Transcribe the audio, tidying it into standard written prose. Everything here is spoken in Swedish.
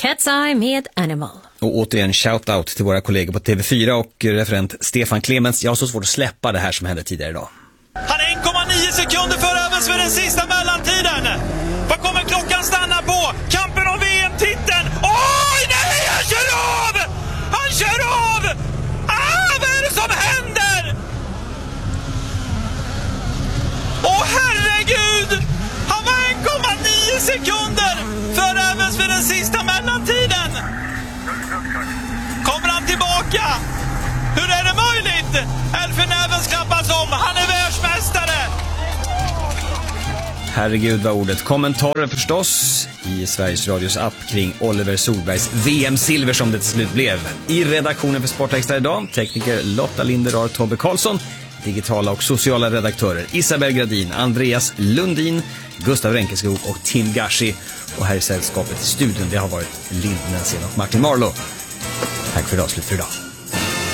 Cat's Eye med Animal. Och återigen shout-out till våra kollegor på TV4 och referent Stefan Clemens. Jag har så svårt att släppa det här som hände tidigare idag. Han är 1,9 sekunder för Evans för den sista mellantiden. Vad kommer klockan stanna på? Kampen om VM-titeln. Oj, nej, han kör av! Han kör av! Vad är det som händer? Åh, herregud! Han var 1,9 sekunder för Evans för den sista mellantiden. Kommer han tillbaka? Hur är det möjligt? Elfyn Evans klappas om. Han är världsmästare. Herregud vad ordet. Kommentarer förstås i Sveriges Radios app kring Oliver Solbergs VM-silver som det till slut blev. I redaktionen för Sportextra idag, tekniker Lotta Linderar, Tobbe Karlsson, digitala och sociala redaktörer Isabel Gradin, Andreas Lundin, Gustav Renkeskog och Tim Gashi. Och här i sällskapet i studion, det har varit Lind Nansen och Martin Marlow. Tack för idag, slut för idag.